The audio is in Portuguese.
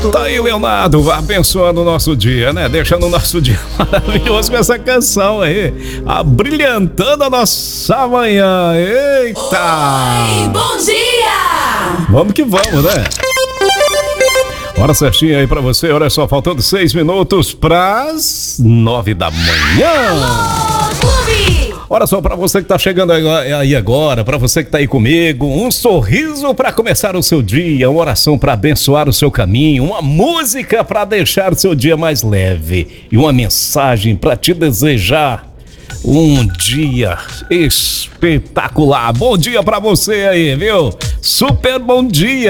Tá aí o Leonardo abençoando o nosso dia, né? Deixando o nosso dia maravilhoso com essa canção aí, abrilhantando a nossa manhã. Eita! Oi, bom dia! Vamos que vamos, né? Hora certinha aí pra você, olha só, faltando 6 minutos pras 9 da manhã. Alô, clube! Olha só, pra você que tá chegando aí agora, pra você que tá aí comigo, um sorriso pra começar o seu dia, uma oração pra abençoar o seu caminho, uma música pra deixar o seu dia mais leve e uma mensagem pra te desejar um dia espetacular. Bom dia pra você aí, viu? Super bom dia!